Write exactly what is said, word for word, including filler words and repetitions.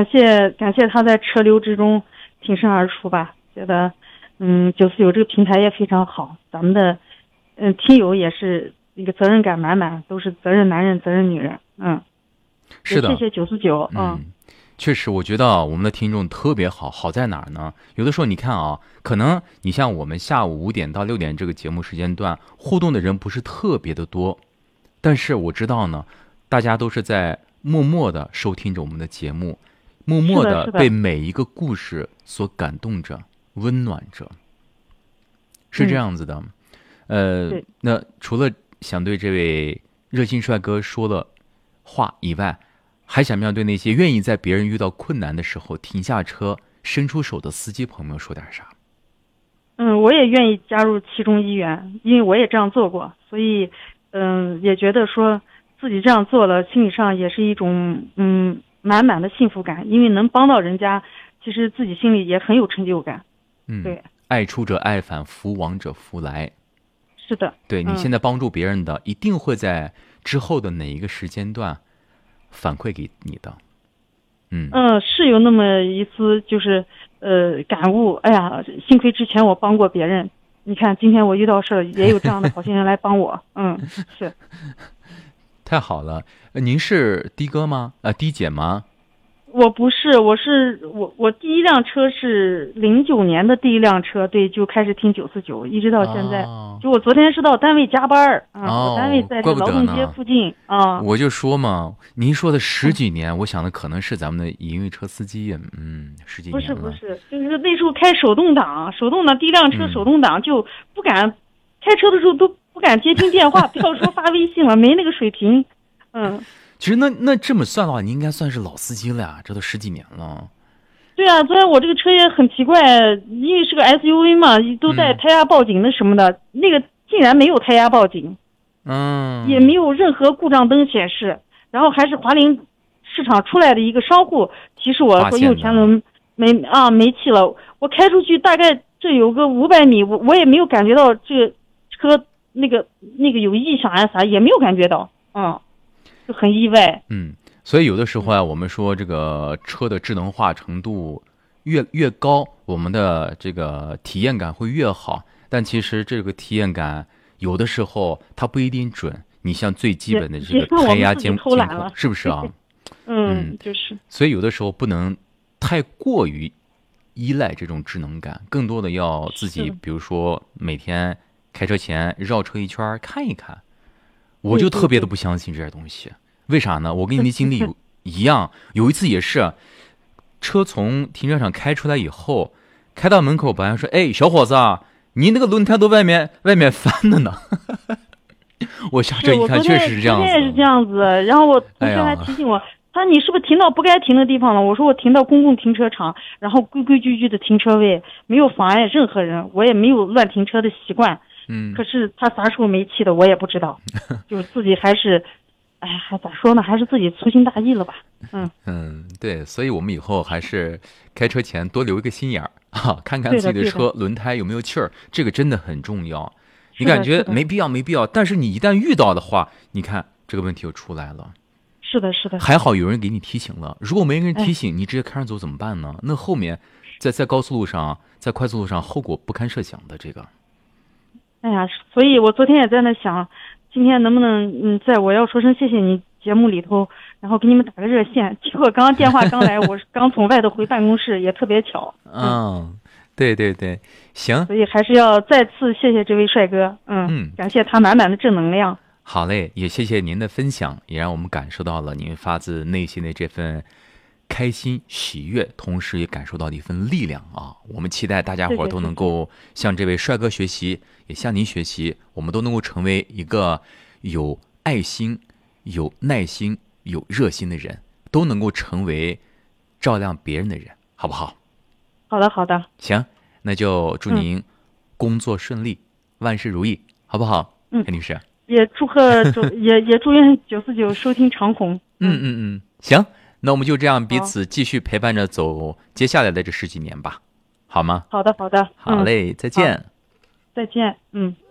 感谢感谢他在车流之中挺身而出吧，觉得嗯九四九这个平台也非常好，咱们的嗯听友也是一个责任感满满，都是责任男人责任女人。嗯， 是的， 谢谢九四九。嗯， 确实，我觉得我们的听众特别好，好在哪儿呢？有的时候你看啊，可能你像我们下午五点到六点这个节目时间段互动的人不是特别的多，但是我知道呢，大家都是在默默的收听着我们的节目，默默的被每一个故事所感动着，温暖着，是这样子的。嗯、呃，那除了想对这位热心帅哥说的话以外，还想不想对那些愿意在别人遇到困难的时候停下车伸出手的司机朋友说点啥？ 嗯，我也愿意加入其中一员，因为我也这样做过，所以嗯，也觉得说自己这样做了，心理上也是一种嗯满满的幸福感，因为能帮到人家，其实自己心里也很有成就感。 嗯， 对， 爱出者爱返，福往者福来。 是的， 对，你现在帮助别人的，嗯、一定会在之后的哪一个时间段反馈给你的。嗯嗯，是有那么一丝就是呃感悟，哎呀，幸亏之前我帮过别人，你看今天我遇到事儿，也有这样的好心人来帮我。嗯，是。 太好了，呃、您是的哥吗？呃，的姐吗？ 我不是，我是我我第一辆车是零九年的第一辆车，对，就开始听九四九，一直到现在。哦、就我昨天是到单位加班儿啊， 哦、 我单位在这劳动街附近啊。 我就说嘛，您说的十几年，嗯、我想的可能是咱们的营运车司机，嗯，十几年了。 不是不是，就是那时候开手动挡，手动挡第一辆车手动挡就不敢、嗯、开车的时候都不敢接听电话，不要说发微信了，没那个水平，嗯。 其实那那这么算的话，你应该算是老司机了呀，这都十几年了。 对啊，昨天我这个车也很奇怪，因为是个 S U V 嘛，都带胎压报警的什么的，嗯、那个竟然没有胎压报警， 嗯， 也没有任何故障灯显示，然后还是华凌市场出来的一个商户提示我说右前轮没啊没气了，我开出去大概这有个五百米，我我也没有感觉到这个车那个那个有异响啊啥，也没有感觉到，嗯。就很意外， 嗯，所以有的时候啊，我们说这个车的智能化程度越越高，我们的这个体验感会越好。但其实这个体验感有的时候它不一定准。你像最基本的这个胎压监监控，是不是啊？ 嗯，就是。 所以有的时候不能太过于依赖这种智能感，更多的要自己，比如说每天开车前绕车一圈看一看。我就特别的不相信这些东西，为啥呢？我跟你的经历一样，有一次也是，车从停车场开出来以后，开到门口，保安说：“哎，小伙子啊，你那个轮胎都外面外面翻的呢。”我下车一看，确实是这样子。 也是这样子。然后我同学还提醒我，他说：“你是不是停到不该停的地方了？”我说：“我停到公共停车场，然后规规矩矩的停车位，没有妨碍任何人，我也没有乱停车的习惯。” 嗯， 可是他啥时候没气的我也不知道，就是自己还是，哎，还咋说呢？还是自己粗心大意了吧？嗯嗯，对，所以我们以后还是开车前多留一个心眼儿啊，看看自己的车轮胎有没有气儿，这个真的很重要。你感觉没必要没必要，但是你一旦遇到的话，你看这个问题就出来了。 是的，是的。 还好有人给你提醒了，如果没人提醒，哎、你直接开上走怎么办呢？那后面在在高速路上，在快速路上，后果不堪设想的这个。 哎呀，所以我昨天也在那想，今天能不能嗯，在我要说声谢谢你节目里头，然后给你们打个热线。结果刚刚电话刚来，我刚从外头回办公室，也特别巧。 嗯，嗯对对对，行。 所以还是要再次谢谢这位帅哥，嗯，嗯感谢他满满的正能量。 好嘞，也谢谢您的分享，也让我们感受到了您发自内心的这份开心喜悦，同时也感受到了一份力量啊！我们期待大家伙都能够向这位帅哥学习，也向您学习，我们都能够成为一个有爱心、有耐心、有热心的人，都能够成为照亮别人的人，好不好？ 好的，好的。 行，那就祝您工作顺利，嗯、万事如意，好不好？ 嗯， 陈女士。 也祝贺也也祝愿九四九收听长虹。 嗯嗯嗯，行。那我们就这样彼此继续陪伴着走接下来的这十几年吧，好吗？ 好的，好的。 好嘞， 嗯、 再见。 再见，嗯。